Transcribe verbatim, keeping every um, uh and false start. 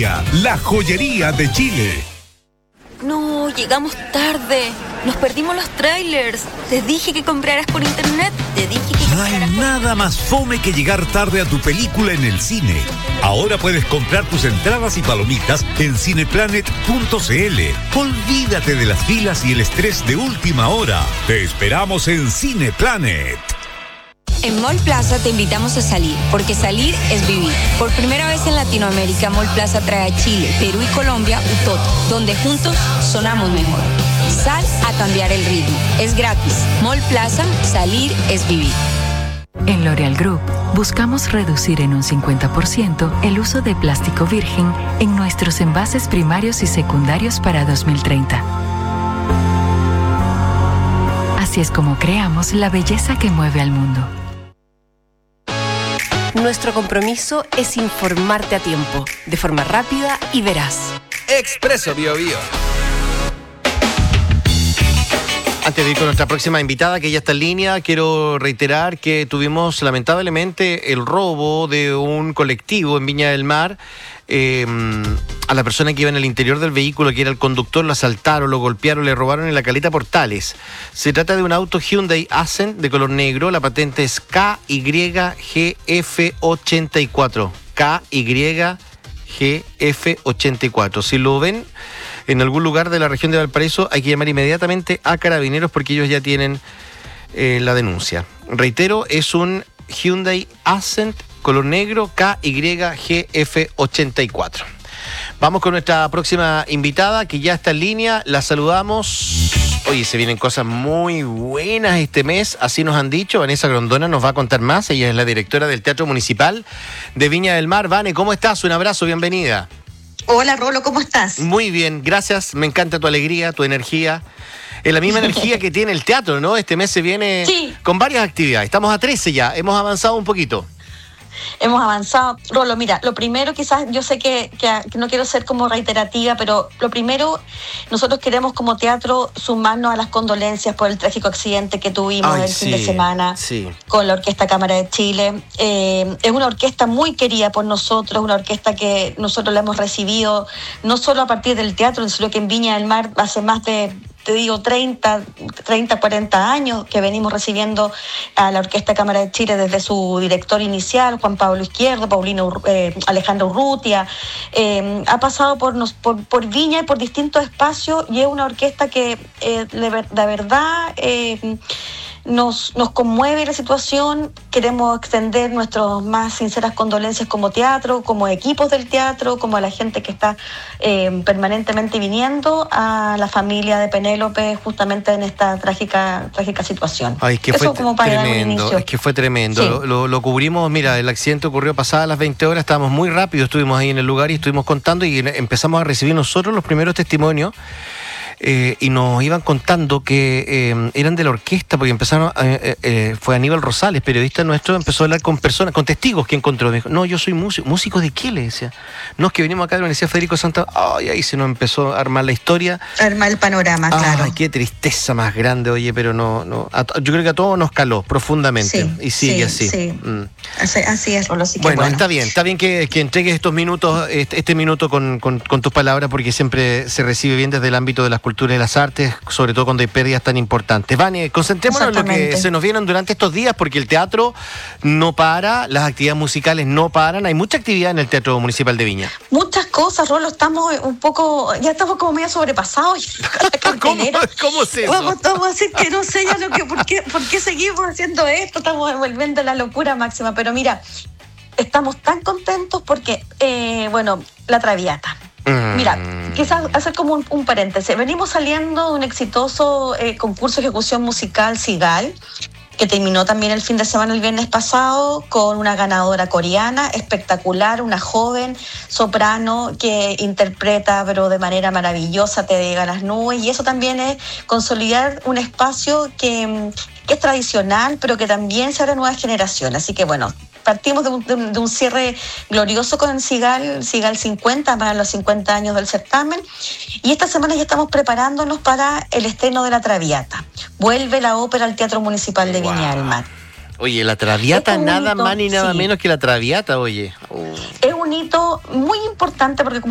Joyería, la joyería de Chile. No, llegamos tarde. Nos perdimos los trailers. Te dije que compraras por internet. Te dije que No hay compraras por... nada más fome que llegar tarde a tu película en el cine. Ahora puedes comprar tus entradas y palomitas en cineplanet punto c l. Olvídate de las filas y el estrés de última hora. Te esperamos en Cineplanet. En Mall Plaza te invitamos a salir, porque salir es vivir. Por primera vez en Latinoamérica, Mall Plaza trae a Chile, Perú y Colombia Utoto, donde juntos sonamos mejor. Sal a cambiar el ritmo. Es gratis. Mall Plaza, salir es vivir. En L'Oréal Group, buscamos reducir en un cincuenta por ciento el uso de plástico virgen en nuestros envases primarios y secundarios para dos mil treinta. Así es como creamos la belleza que mueve al mundo. Nuestro compromiso es informarte a tiempo, de forma rápida y veraz. Expreso Bio Bio. Antes de ir con nuestra próxima invitada, que ya está en línea, quiero reiterar que tuvimos lamentablemente el robo de un colectivo en Viña del Mar. Eh, a la persona que iba en el interior del vehículo, que era el conductor, lo asaltaron, lo golpearon, le robaron en la Caleta Portales. Se trata de un auto Hyundai Accent de color negro. La patente es K Y G F ochenta y cuatro. K Y G F ochenta y cuatro. Si lo ven en algún lugar de la región de Valparaíso, hay que llamar inmediatamente a Carabineros porque ellos ya tienen eh, la denuncia. Reitero, es un Hyundai Accent color negro K Y G F ochenta y cuatro. Vamos con nuestra próxima invitada, que ya está en línea. La saludamos. Oye, se vienen cosas muy buenas este mes, así nos han dicho. Vanessa Grondona nos va a contar más. Ella es la directora del Teatro Municipal de Viña del Mar. Vane, ¿cómo estás? Un abrazo, bienvenida. Hola, Rolo, ¿cómo estás? Muy bien, gracias. Me encanta tu alegría, tu energía. Es la misma energía que tiene el teatro, ¿no? Este mes se viene sí. con varias actividades. Estamos a trece ya, hemos avanzado un poquito. Hemos avanzado. Rolo, mira, lo primero quizás, yo sé que, que, que no quiero ser como reiterativa, pero lo primero, nosotros queremos como teatro sumarnos a las condolencias por el trágico accidente que tuvimos Ay, el sí, fin de semana sí. con la Orquesta Cámara de Chile. Eh, es una orquesta muy querida por nosotros, una orquesta que nosotros la hemos recibido no solo a partir del teatro, sino que en Viña del Mar hace más de... te digo, treinta, cuarenta años que venimos recibiendo a la Orquesta Cámara de Chile desde su director inicial, Juan Pablo Izquierdo, Paulino, eh, Alejandro Urrutia. Eh, ha pasado por, nos, por, por Viña y por distintos espacios y es una orquesta que, eh, de, de verdad... Eh, Nos, nos conmueve la situación. Queremos extender nuestras más sinceras condolencias como teatro, como equipos del teatro, como a la gente que está eh, permanentemente viniendo, a la familia de Penélope justamente en esta trágica trágica situación. Ay, es que Eso fue como para tremendo, es que fue tremendo. Sí. Lo, lo, lo cubrimos, mira, el accidente ocurrió pasadas las veinte horas, estábamos muy rápidos, estuvimos ahí en el lugar y estuvimos contando y empezamos a recibir nosotros los primeros testimonios. Eh, y nos iban contando que eh, eran de la orquesta, porque empezaron, eh, eh, fue Aníbal Rosales, periodista nuestro, empezó a hablar con personas, con testigos que encontró. Me dijo, no, yo soy músico. ¿Músico de qué? Le decía. No, es que venimos acá de la Universidad Federico Santa. Ay, ahí se nos empezó a armar la historia. Armar el panorama, Ay, claro. Ay, qué tristeza más grande, oye, pero no, no. A, yo creo que a todos nos caló profundamente. Sí, y sigue sí, así. Sí. Mm. Así, así es, Rolo. Así que bueno, bueno, está bien, está bien que, que entregues estos minutos, este, este minuto con, con, con tus palabras, porque siempre se recibe bien desde el ámbito de las culturas y las artes, sobre todo cuando hay pérdidas tan importantes. Vane, concentrémonos en lo que se nos vienen durante estos días, porque el teatro no para, las actividades musicales no paran, hay mucha actividad en el Teatro Municipal de Viña. Muchas cosas, Rolo, estamos un poco, ya estamos como medio sobrepasados. ¿Cómo, ¿Cómo es eso? Vamos, vamos a decir que no sé ya lo que, por qué, por qué seguimos haciendo esto, estamos volviendo a la locura máxima, pero mira, estamos tan contentos porque, eh, bueno, la Traviata. Mira, quizás hacer como un, un paréntesis. Venimos saliendo de un exitoso eh, concurso de ejecución musical Sigal, que terminó también el fin de semana, el viernes pasado, con una ganadora coreana espectacular, una joven soprano que interpreta, pero de manera maravillosa, Te llega a las nubes, y eso también es consolidar un espacio que, que es tradicional, pero que también se abre a nuevas generaciones. Así que bueno, partimos de un, de, un, de un cierre glorioso con el Sigal, Sigal cincuenta, para los cincuenta años del certamen. Y esta semana ya estamos preparándonos para el estreno de La Traviata. Vuelve la ópera al Teatro Municipal de wow. Viña del Mar. Oye, La Traviata, nada hito, más ni nada sí. menos que La Traviata, oye. Oh. Es un hito muy importante porque